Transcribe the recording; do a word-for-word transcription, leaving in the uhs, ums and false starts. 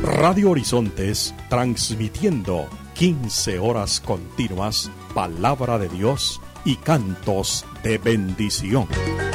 Radio Horizontes, transmitiendo quince horas continuas, palabra de Dios y cantos de bendición.